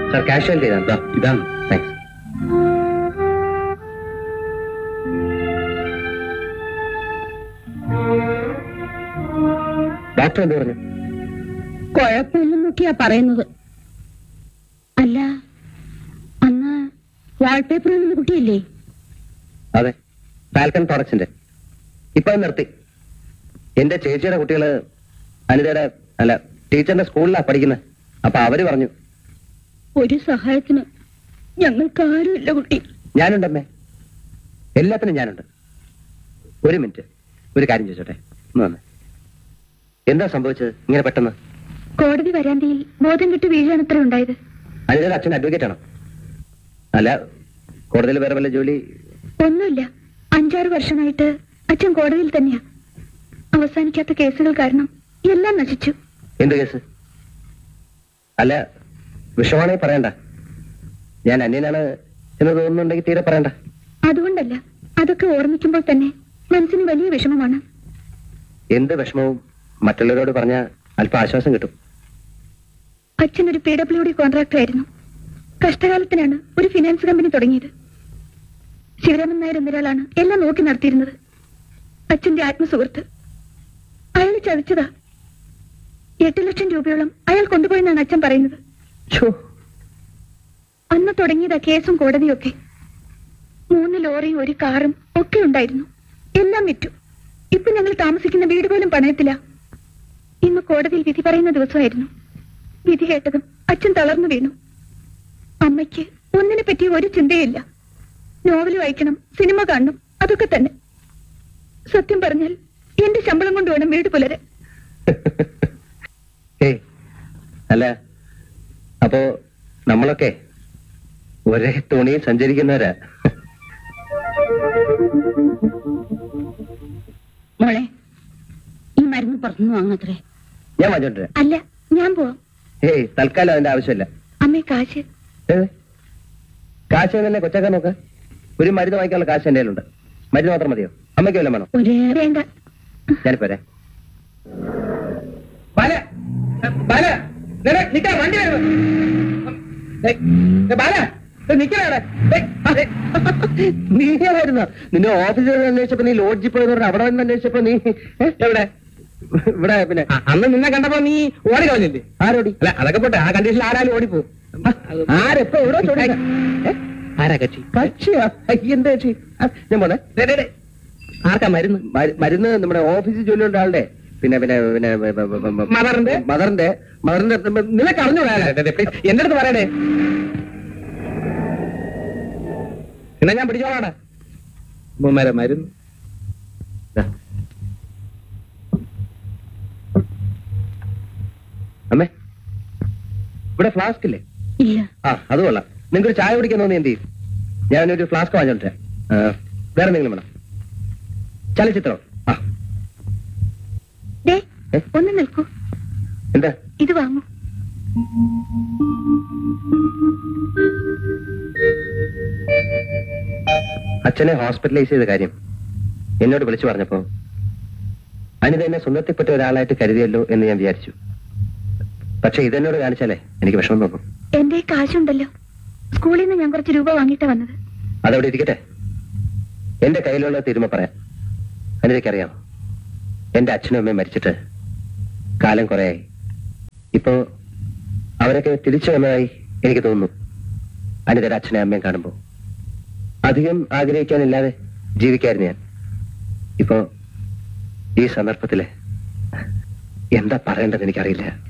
Sir casualty ഇതാ ഇതാണ്. Thanks. Doctor എന്ത് പറഞ്ഞു? കുഴപ്പമില്ലെന്നൊക്കെയാ പറയുന്നത്. അല്ല, അന്ന് വാൾപേപ്പർ എന്ന കുട്ടിയല്ലേ? അതെ, ഫാൽക്കൺ പ്രൊഡക്ട്സിന്റെ. ഇപ്പൊ നിർത്തി. എന്റെ ചേച്ചിയുടെ കുട്ടികള് അനിതയുടെ അല്ല ടീച്ചറിന്റെ സ്കൂളിലാണ് പഠിക്കുന്നത്. അപ്പൊ അവര് പറഞ്ഞു ഒരു സഹായത്തിന് ഞങ്ങൾക്കാരുമില്ല കുട്ടി. ഞാനുണ്ടമ്മേ, എല്ലാത്തിനും ഞാനുണ്ട്. ഒരു മിനിറ്റ്, ഒരു കാര്യം ചോദിച്ചോട്ടെ. ഒന്ന് വന്നേ. എന്താ സംഭവിച്ചത് ഇങ്ങനെ പെട്ടെന്ന്? കോടതി വരാന്തയിൽ ബോധം കെട്ട് വീഴാണ് അത്ര ഉണ്ടായത്. അനിതയുടെ അച്ഛൻ അഡ്വക്കേറ്റ് ആണോ? അല്ല, കോടതിയിൽ വേറെ വല്ല ജോലി? ഒന്നുമില്ല, 5-6 വർഷമായിട്ട് അച്ഛൻ കോടതിയിൽ തന്നെയാ. അവസാനിക്കാത്ത കേസുകൾ കാരണം എല്ലാം നശിച്ചു. എന്ത് കേസ്? അല്ല, വിഷമാണെങ്കിൽ പറയണ്ട. ഞാൻ അന്യനാണ് എന്ന് തോന്നുന്നുണ്ടെങ്കിൽ തീരെ പറയണ്ട. അതുകൊണ്ടല്ല, അതൊക്കെ ഓർമ്മിക്കുമ്പോൾ തന്നെ മനസ്സിന് വലിയ വിഷമമാണ്. എന്ത് വിഷമവും മറ്റുള്ളവരോട് പറഞ്ഞാൽ അല്പം ആശ്വാസം കിട്ടും. അച്ഛൻ ഒരു PWD കോൺട്രാക്ടർ ആയിരുന്നു. കഷ്ടകാലത്തിനാണ് ഒരു ഫിനാൻസ് കമ്പനി തുടങ്ങിയത്. ശിവരാമൻ നായർ എന്നൊരാളാണ് എല്ലാം നോക്കി നടത്തിയിരുന്നത്. അച്ഛന്റെ ആത്മസുഹൃത്ത്. അയാൾ ചതിച്ചതാ. 8 ലക്ഷം രൂപയോളം അയാൾ കൊണ്ടുപോയെന്നാണ് അച്ഛൻ പറയുന്നത്. അന്ന് തുടങ്ങിയതാ കേസും കോടതിയും ഒക്കെ. 3 ലോറിയും 1 കാറും ഒക്കെ ഉണ്ടായിരുന്നു. എല്ലാം വിറ്റു. ഇപ്പൊ ഞങ്ങൾ താമസിക്കുന്ന വീട് പോലും പണയത്തില്ല. ഇന്ന് കോടതിയിൽ വിധി പറയുന്ന ദിവസമായിരുന്നു. വിധി കേട്ടതും അച്ഛൻ തളർന്നു വീണു. അമ്മയ്ക്ക് ഒന്നിനെ പറ്റി ഒരു ചിന്തയില്ല. നോവൽ വായിക്കണം, സിനിമ കാണണം, അതൊക്കെ തന്നെ. സത്യം പറഞ്ഞാൽ എന്റെ ശമ്പളം കൊണ്ട് വേണം വീട് പുലരാൻ. അല്ല, അപ്പോ നമ്മളൊക്കെ ഒരേ തുണിയിൽ സഞ്ചരിക്കുന്നവരാ. മോളെ, ഈ മരുന്ന് പുറത്തുനിന്ന് വാങ്ങത്രേ. ഞാൻ വാങ്ങിച്ചോണ്ടേ? അല്ല, ഞാൻ പോവാം. തൽക്കാലം അതിന്റെ ആവശ്യമില്ല. അമ്മേ, കാശ്. കാശ് തന്നെ കൊച്ചാക്കാൻ നോക്ക. ഒരു മരുന്ന് വാങ്ങിക്കാനുള്ള കാശ് എന്റെ കയ്യിലുണ്ട്. മരുന്ന് മാത്രം മതിയോ? അമ്മയ്ക്ക് വല്ലതും വേണോ? വേണ്ട. ഞാനിപ്പോ വരാം. നീയായിരുന്നോ? നിന്നെ ഓഫീസിൽ അന്വേഷിച്ചപ്പോ നീ ലോഡ്ജിൽ പോയെന്ന് പറഞ്ഞ അവിടെ നിന്ന് അന്വേഷിച്ചപ്പോ നീ എവിടെ? ഇവിടെ പിന്നെ അന്ന് നിന്നെ കണ്ടപ്പോ നീ ഓടി കളഞ്ഞില്ലേ? ആരോടി? അല്ല, അതൊക്കെ പോട്ടെ. ആ കണ്ടീഷനിൽ ആരാലും ഓടിപ്പോ. ആരെപ്പോ എവിടെ ചോദിക്ക? ആരാ കക്ഷി? കക്ഷിയാ? എന്താ കക്ഷി? ഞാൻ പോന്നെ. ആർക്കാ മരുന്ന്? മരുന്ന് നമ്മുടെ ഓഫീസിൽ ജോലിയുള്ള ആളുടെ. പിന്നെ പിന്നെ പിന്നെ മദറിന്റെ നിനക്ക് അറിഞ്ഞൂടാ? എന്റെ അടുത്ത് പറയണേ. എന്നാ ഞാൻ പിടിച്ചോളാടാ മരുന്ന്. അമ്മേ, ഇവിടെ ഫ്ലാസ്ക് ഇല്ലേ? ഇല്ല. അത് കൊള്ളാം. നിങ്ങൾക്കൊരു ചായ കുടിക്കാൻ തോന്നി എന്ത് ചെയ്യും? ഞാനൊരു ഫ്ലാസ്ക് വാങ്ങിച്ചോട്ടെ. വേറെ എന്തെങ്കിലും വേണം? ചലച്ചിത്രം? ഒന്ന് നിൽക്കൂ. എന്താ? ഇത് വാങ്ങൂ. അച്ഛനെ ഹോസ്പിറ്റലൈസ് ചെയ്ത കാര്യം എന്നോട് വിളിച്ചു പറഞ്ഞപ്പോ അനിത എന്നെ സ്വന്തത്തിൽപ്പെട്ട ഒരാളായിട്ട് കരുതിയല്ലോ എന്ന് ഞാൻ വിചാരിച്ചു. പക്ഷെ ഇതെന്നോട് കാണിച്ചാലേ എനിക്ക് വിഷമം തോന്നും. എന്റെ കാശുണ്ടല്ലോ. സ്കൂളിൽ നിന്ന് ഞാൻ കുറച്ച് രൂപ വാങ്ങിയിട്ടാ വന്നത്. അതവിടെ ഇരിക്കട്ടെ. എന്റെ കയ്യിലുള്ള തീരുമ പറയാം. അനിതയ്ക്കറിയാം, എന്റെ അച്ഛനും അമ്മയും മരിച്ചിട്ട് കാലം കുറേയായി. ഇപ്പോ അവരൊക്കെ തിരിച്ചു വന്നതായി എനിക്ക് തോന്നുന്നു. അനിതയുടെ അച്ഛനെ അമ്മയും കാണുമ്പോ അധികം ആഗ്രഹിക്കാനില്ലാതെ ജീവിക്കായിരുന്നു ഞാൻ. ഇപ്പോ ഈ സന്ദർഭത്തില് എന്താ പറയേണ്ടത് എനിക്കറിയില്ല.